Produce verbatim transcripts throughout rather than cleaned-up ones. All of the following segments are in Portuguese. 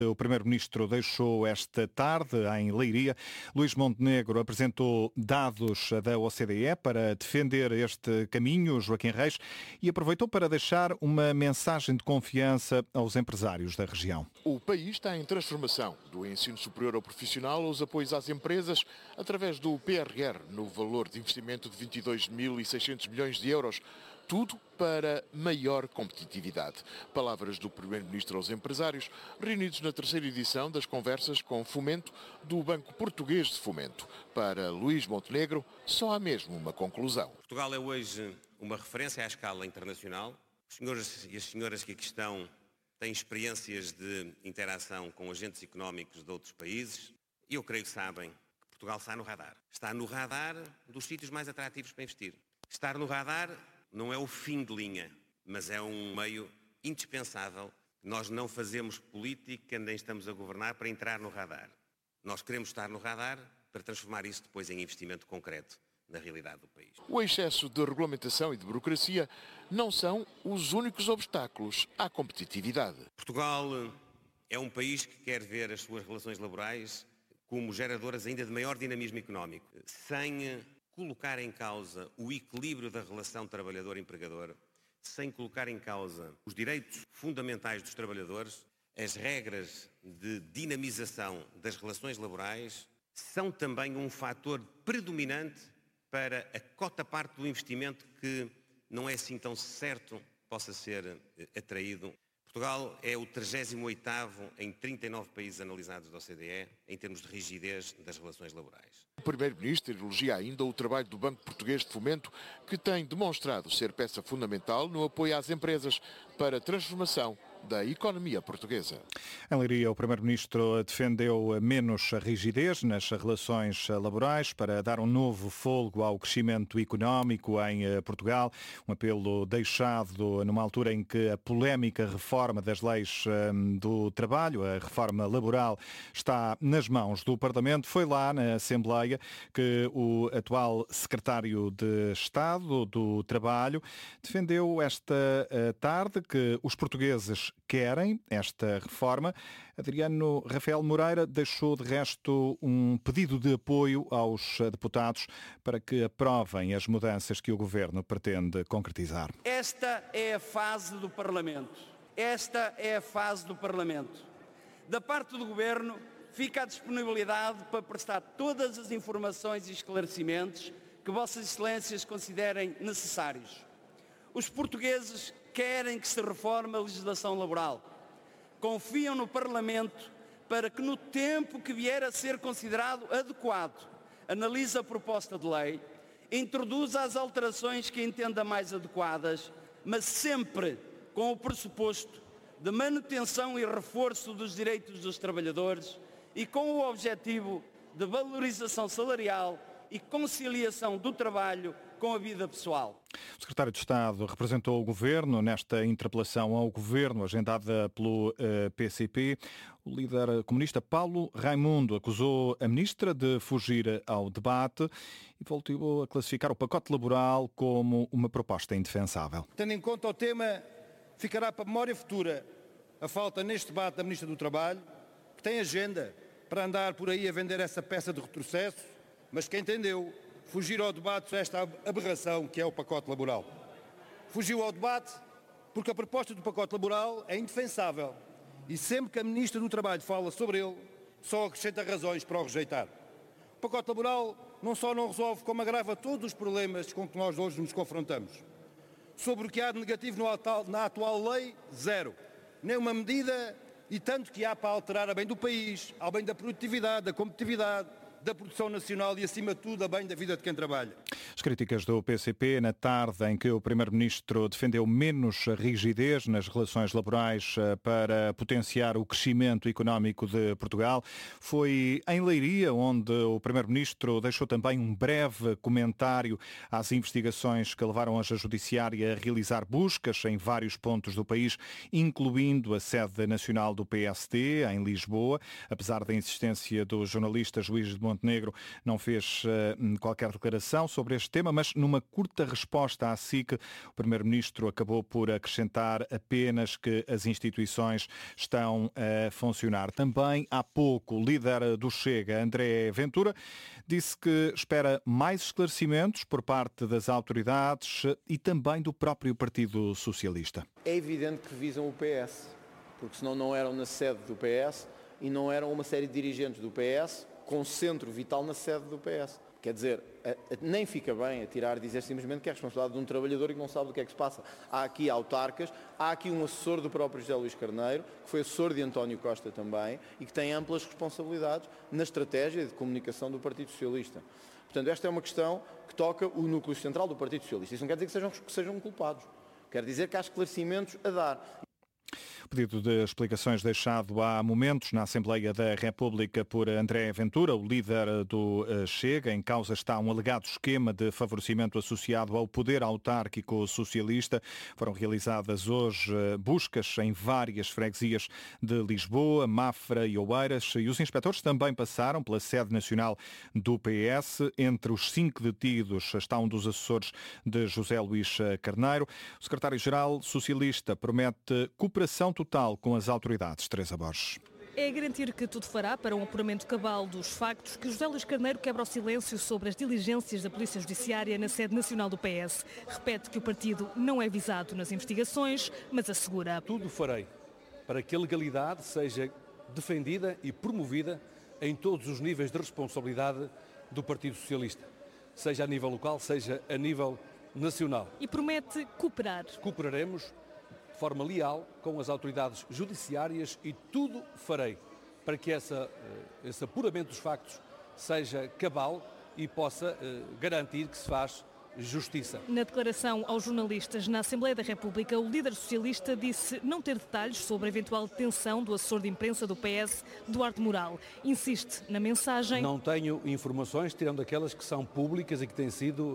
O Primeiro-Ministro deixou esta tarde em Leiria. Luís Montenegro apresentou dados da O C D E para defender este caminho, Joaquim Reis, e aproveitou para deixar uma mensagem de confiança aos empresários da região. O país está em transformação, do ensino superior ao profissional aos apoios às empresas, através do P R R, no valor de investimento de vinte e dois mil e seiscentos milhões de euros. Tudo para maior competitividade. Palavras do Primeiro-Ministro aos empresários, reunidos na terceira edição das conversas com Fomento do Banco Português de Fomento. Para Luís Montenegro, só há mesmo uma conclusão. Portugal é hoje uma referência à escala internacional. Os senhores e as senhoras que aqui estão têm experiências de interação com agentes económicos de outros países e eu creio que sabem que Portugal está no radar. Está no radar dos sítios mais atrativos para investir. Estar no radar não é o fim de linha, mas é um meio indispensável. Nós não fazemos política nem estamos a governar para entrar no radar. Nós queremos estar no radar para transformar isso depois em investimento concreto na realidade do país. O excesso de regulamentação e de burocracia não são os únicos obstáculos à competitividade. Portugal é um país que quer ver as suas relações laborais como geradoras ainda de maior dinamismo económico, sem colocar em causa o equilíbrio da relação trabalhador-empregador, sem colocar em causa os direitos fundamentais dos trabalhadores. As regras de dinamização das relações laborais são também um fator predominante para a cota-parte do investimento que não é assim tão certo possa ser atraído. Portugal é o trigésimo oitavo em trinta e nove países analisados da O C D E em termos de rigidez das relações laborais. O Primeiro-Ministro elogia ainda o trabalho do Banco Português de Fomento, que tem demonstrado ser peça fundamental no apoio às empresas para a transformação da economia portuguesa. Em Leiria, o Primeiro-Ministro defendeu menos rigidez nas relações laborais para dar um novo fôlego ao crescimento económico em Portugal. Um apelo deixado numa altura em que a polémica reforma das leis do trabalho, a reforma laboral, está nas mãos do Parlamento. Foi lá na Assembleia que o atual Secretário de Estado do Trabalho defendeu esta tarde que os portugueses querem esta reforma. Adriano Rafael Moreira deixou de resto um pedido de apoio aos deputados para que aprovem as mudanças que o Governo pretende concretizar. Esta é a fase do Parlamento. Esta é a fase do Parlamento. Da parte do Governo fica a disponibilidade para prestar todas as informações e esclarecimentos que Vossas Excelências considerem necessários. Os portugueses querem que se reforme a legislação laboral. Confiam no Parlamento para que, no tempo que vier a ser considerado adequado, analise a proposta de lei, introduza as alterações que entenda mais adequadas, mas sempre com o pressuposto de manutenção e reforço dos direitos dos trabalhadores e com o objetivo de valorização salarial e conciliação do trabalho com a vida pessoal. O Secretário de Estado representou o Governo nesta interpelação ao Governo agendada pelo uh, P C P. O líder comunista Paulo Raimundo acusou a Ministra de fugir ao debate e voltou a classificar o pacote laboral como uma proposta indefensável. Tendo em conta o tema, ficará para a memória futura a falta neste debate da Ministra do Trabalho, que tem agenda para andar por aí a vender essa peça de retrocesso, mas que entendeu fugir ao debate sobre esta aberração que é o pacote laboral. Fugiu ao debate porque a proposta do pacote laboral é indefensável e sempre que a Ministra do Trabalho fala sobre ele, só acrescenta razões para o rejeitar. O pacote laboral não só não resolve, como agrava todos os problemas com que nós hoje nos confrontamos. Sobre o que há de negativo no atual, na atual lei, zero. Nem uma medida e tanto que há para alterar a bem do país, ao bem da produtividade, da competitividade, da produção nacional e, acima de tudo, a bem da vida de quem trabalha. As críticas do P C P na tarde em que o Primeiro-Ministro defendeu menos rigidez nas relações laborais para potenciar o crescimento económico de Portugal foi em Leiria, onde o Primeiro-Ministro deixou também um breve comentário às investigações que levaram a Judiciária a realizar buscas em vários pontos do país, incluindo a sede nacional do P S D, em Lisboa. Apesar da insistência do jornalista Luís Montenegro não fez uh, qualquer declaração sobre este tema, mas numa curta resposta à S I C, o Primeiro-Ministro acabou por acrescentar apenas que as instituições estão a funcionar. Também há pouco, o líder do Chega, André Ventura, disse que espera mais esclarecimentos por parte das autoridades e também do próprio Partido Socialista. É evidente que visam o P S, porque senão não eram na sede do P S e não eram uma série de dirigentes do P S com centro vital na sede do P S. Quer dizer, nem fica bem a tirar dizer simplesmente que é a responsabilidade de um trabalhador e que não sabe do que é que se passa. Há aqui autarcas, há aqui um assessor do próprio José Luís Carneiro, que foi assessor de António Costa também, e que tem amplas responsabilidades na estratégia de comunicação do Partido Socialista. Portanto, esta é uma questão que toca o núcleo central do Partido Socialista. Isso não quer dizer que sejam, que sejam culpados. Quer dizer que há esclarecimentos a dar. O pedido de explicações deixado há momentos na Assembleia da República por André Ventura, o líder do Chega. Em causa está um alegado esquema de favorecimento associado ao poder autárquico socialista. Foram realizadas hoje buscas em várias freguesias de Lisboa, Mafra e Oeiras, e os inspectores também passaram pela sede nacional do P S. Entre os cinco detidos está um dos assessores de José Luís Carneiro. O secretário-geral socialista promete cooperação total com as autoridades. Teresa Borges. É garantir que tudo fará para um apuramento cabal dos factos que José Luís Carneiro quebra o silêncio sobre as diligências da Polícia Judiciária na sede nacional do P S. Repete que o partido não é visado nas investigações, mas assegura: tudo farei para que a legalidade seja defendida e promovida em todos os níveis de responsabilidade do Partido Socialista, seja a nível local, seja a nível nacional. E promete cooperar. Cooperaremos de forma leal com as autoridades judiciárias e tudo farei para que essa, esse apuramento dos factos seja cabal e possa garantir que se faz justiça. Na declaração aos jornalistas na Assembleia da República, o líder socialista disse não ter detalhes sobre a eventual detenção do assessor de imprensa do P S, Duarte Moral. Insiste na mensagem: não tenho informações, tirando aquelas que são públicas e que têm sido,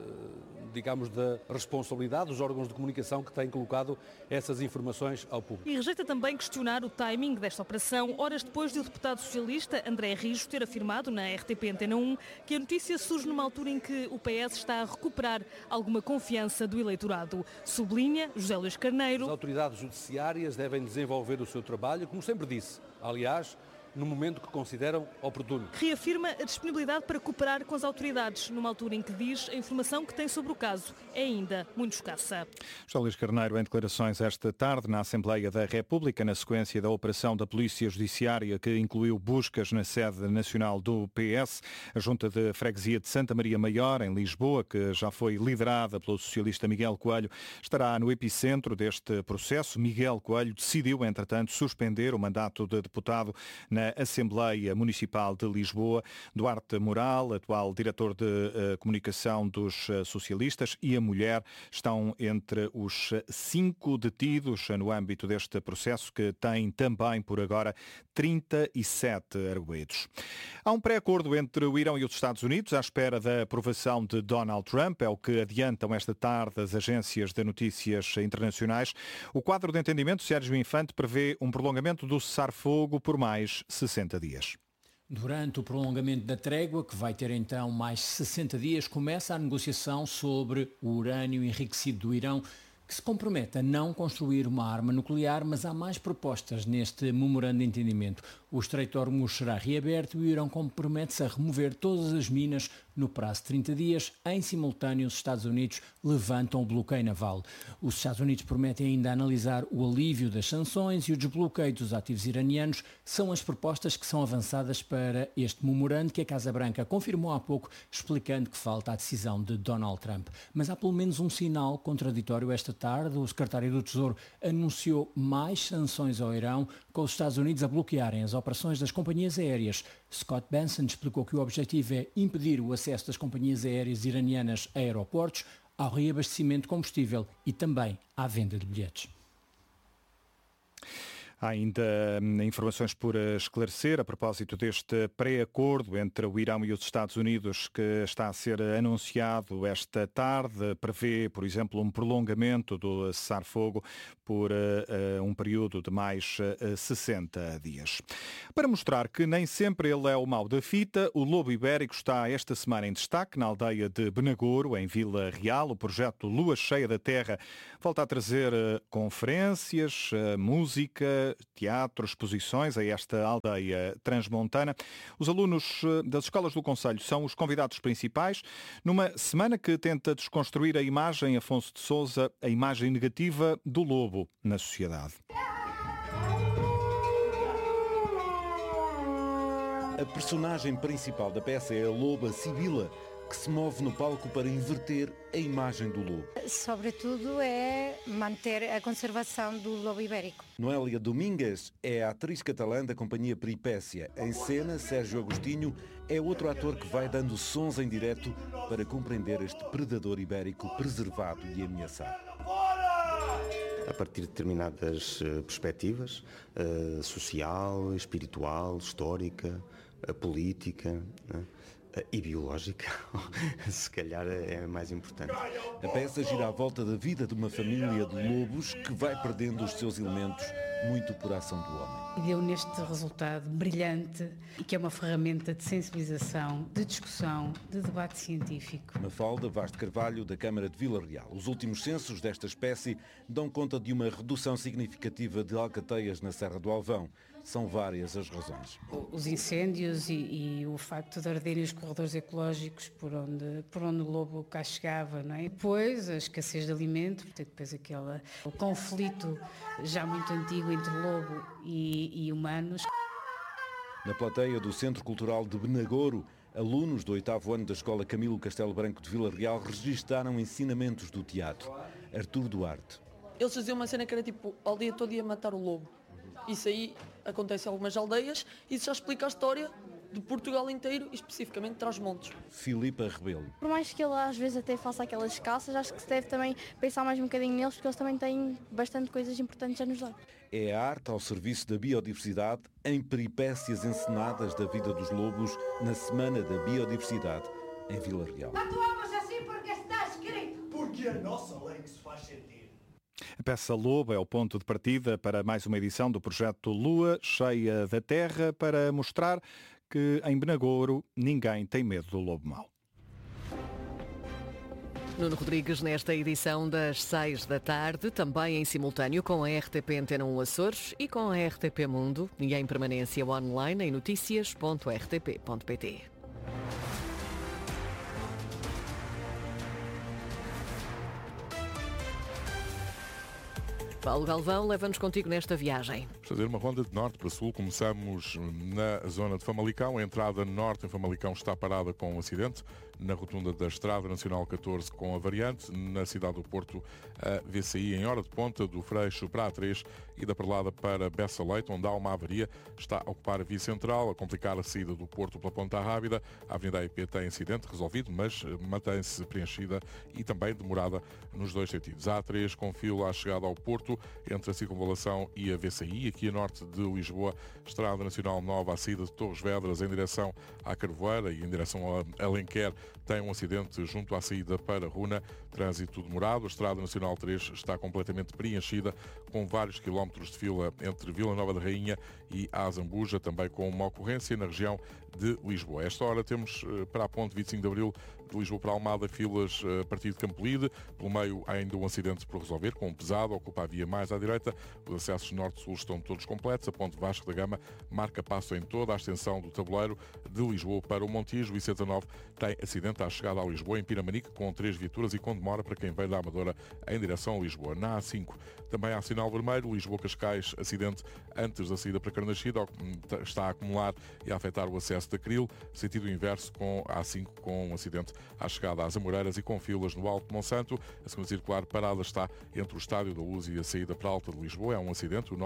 digamos, da responsabilidade dos órgãos de comunicação que têm colocado essas informações ao público. E rejeita também questionar o timing desta operação, horas depois de o deputado socialista André Rijo ter afirmado na R T P Antena um que a notícia surge numa altura em que o P S está a recuperar alguma confiança do eleitorado. Sublinha José Luís Carneiro: as autoridades judiciárias devem desenvolver o seu trabalho, como sempre disse, aliás, no momento que consideram oportuno. Reafirma a disponibilidade para cooperar com as autoridades, numa altura em que diz a informação que tem sobre o caso é ainda muito escassa. José Luís Carneiro em declarações esta tarde na Assembleia da República, na sequência da operação da Polícia Judiciária que incluiu buscas na sede nacional do P S. A Junta de Freguesia de Santa Maria Maior, em Lisboa, que já foi liderada pelo socialista Miguel Coelho, estará no epicentro deste processo. Miguel Coelho decidiu, entretanto, suspender o mandato de deputado na Na Assembleia Municipal de Lisboa. Duarte Moral, atual diretor de uh, comunicação dos uh, socialistas, e a mulher estão entre os cinco detidos no âmbito deste processo, que tem também, por agora, trinta e sete arguidos. Há um pré-acordo entre o Irão e os Estados Unidos à espera da aprovação de Donald Trump, é o que adiantam esta tarde as agências de notícias internacionais. O quadro de entendimento, Sérgio Infante, prevê um prolongamento do cessar-fogo por mais sessenta dias. Durante o prolongamento da trégua, que vai ter então mais sessenta dias, começa a negociação sobre o urânio enriquecido do Irão, que se compromete a não construir uma arma nuclear, mas há mais propostas neste memorando de entendimento. O Estreito de Hormuz será reaberto e o Irão compromete-se a remover todas as minas no prazo de trinta dias. Em simultâneo, os Estados Unidos levantam o bloqueio naval. Os Estados Unidos prometem ainda analisar o alívio das sanções e o desbloqueio dos ativos iranianos. São as propostas que são avançadas para este memorando, que a Casa Branca confirmou há pouco, explicando que falta a decisão de Donald Trump. Mas há pelo menos um sinal contraditório esta tarde. O secretário do Tesouro anunciou mais sanções ao Irão, com os Estados Unidos a bloquearem as operações das companhias aéreas. Scott Benson explicou que o objetivo é impedir o acesso das companhias aéreas iranianas a aeroportos, ao reabastecimento de combustível e também à venda de bilhetes. Há ainda informações por esclarecer a propósito deste pré-acordo entre o Irão e os Estados Unidos que está a ser anunciado esta tarde. Prevê, por exemplo, um prolongamento do cessar-fogo por uh, um período de mais uh, sessenta dias. Para mostrar que nem sempre ele é o mau da fita, o lobo ibérico está esta semana em destaque na aldeia de Benagouro, em Vila Real. O projeto Lua Cheia da Terra volta a trazer uh, conferências, uh, música, teatro, exposições a esta aldeia transmontana. Os alunos das escolas do concelho são os convidados principais numa semana que tenta desconstruir a imagem, Afonso de Sousa, a imagem negativa do lobo na sociedade. A personagem principal da peça é a loba Sibila, que se move no palco para inverter a imagem do lobo. Sobretudo é manter a conservação do lobo ibérico. Noélia Domingues é a atriz catalã da companhia Peripécia. Em cena, Sérgio Agostinho é outro ator que vai dando sons em direto para compreender este predador ibérico preservado e ameaçado. A partir de determinadas perspectivas, social, espiritual, histórica, política, né? E biológica, se calhar é mais importante. A peça gira à volta da vida de uma família de lobos que vai perdendo os seus elementos muito por ação do homem. E deu neste resultado brilhante, que é uma ferramenta de sensibilização, de discussão, de debate científico. Mafalda Vaz de Carvalho, da Câmara de Vila Real. Os últimos censos desta espécie dão conta de uma redução significativa de alcateias na Serra do Alvão. São várias as razões. Os incêndios e, e o facto de arderem os corredores ecológicos por onde, por onde o lobo cá chegava, não é? Depois a escassez de alimento, depois aquele, o conflito já muito antigo entre lobo e, e humanos. Na plateia do Centro Cultural de Benagouro, alunos do oitavo ano da Escola Camilo Castelo Branco de Vila Real registaram ensinamentos do teatro. Artur Duarte. Eles faziam uma cena que era tipo, ao dia todo ia matar o lobo. Isso aí acontece em algumas aldeias e isso já explica a história de Portugal inteiro e especificamente de Trás-os-Montes. Filipa Rebelo. Por mais que ele às vezes até faça aquelas caças, acho que se deve também pensar mais um bocadinho neles, porque eles também têm bastante coisas importantes a nos dar. É a arte ao serviço da biodiversidade em peripécias encenadas da vida dos lobos na Semana da Biodiversidade em Vila Real. Atuamos assim porque está escrito. Porque a nossa lei que se faz sentir. A peça Lobo é o ponto de partida para mais uma edição do projeto Lua Cheia da Terra, para mostrar que em Benagouro ninguém tem medo do lobo mau. Nuno Rodrigues nesta edição das seis da tarde, também em simultâneo com a R T P Antena um Açores e com a R T P Mundo e em permanência online em noticias ponto r t p ponto p t. Paulo Galvão, leva-nos contigo nesta viagem. Vamos fazer uma ronda de norte para sul. Começamos na zona de Famalicão. A entrada norte em Famalicão está parada com um acidente na rotunda da Estrada Nacional catorze com a variante. Na cidade do Porto, a V C I em hora de ponta do Freixo para a três e da Perlada para Bessa Leite, onde há uma avaria. Está a ocupar a via central, a complicar a saída do Porto pela Ponta Rábida. A Avenida A I P tem incidente resolvido, mas mantém-se preenchida e também demorada nos dois sentidos. A A três com fila à chegada ao Porto, entre a Circunvalação e a V C I. Aqui a norte de Lisboa, Estrada Nacional Nova, à saída de Torres Vedras, em direção à Carvoeira e em direção a Alenquer, tem um acidente junto à saída para Runa. Trânsito demorado. A Estrada Nacional três está completamente preenchida, com vários quilómetros de fila entre Vila Nova da Rainha e a Azambuja, também com uma ocorrência na região de Lisboa. A esta hora temos para a ponte vinte e cinco de Abril, de Lisboa para Almada, filas a partir de Campolide. Pelo meio há ainda um acidente por resolver, com um pesado, ocupa a via mais à direita. Os acessos norte-sul estão todos completos. A ponte Vasco da Gama marca passo em toda a extensão do tabuleiro de Lisboa para o Montijo. E C dezanove tem acidente à chegada a Lisboa, em Pinamanique, com três viaturas e com demora para quem vem da Amadora em direção a Lisboa. Na A cinco também há sinal vermelho. Lisboa-Cascais, acidente antes da saída para Carnaxide, está a acumular e a afetar o acesso da Cril. Sentido inverso com a A cinco, com um acidente à chegada às Amoreiras e com filas no Alto Monsanto. A segunda circular parada está entre o Estádio da Luz e a saída para a Alta de Lisboa. É um acidente. O Norte de Sacavém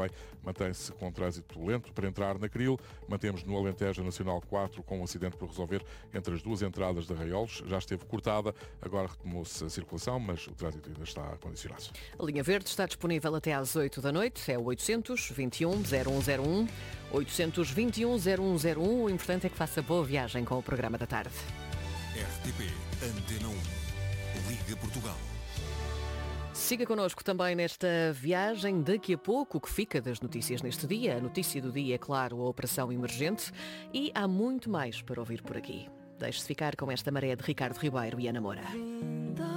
também mantém-se com trânsito lento para entrar na Cril. Mantemos no Alentejo Nacional quatro com um acidente por resolver entre as duas entradas de Arraiolos. Já esteve cortada, agora retomou-se a circulação, mas o trânsito ainda está condicionado. A linha verde está disponível até às oito da noite. É o oitocentos, vinte e um, zero um zero um. oitocentos, vinte e um, zero um zero um. O importante é que faça boa viagem com o programa da tarde. R T P Antena um. Liga Portugal. Siga connosco também nesta viagem. Daqui a pouco, o que fica das notícias neste dia. A notícia do dia é, claro, a Operação Emergente. E há muito mais para ouvir por aqui. Deixe-se ficar com esta maré de Ricardo Ribeiro e Ana Moura.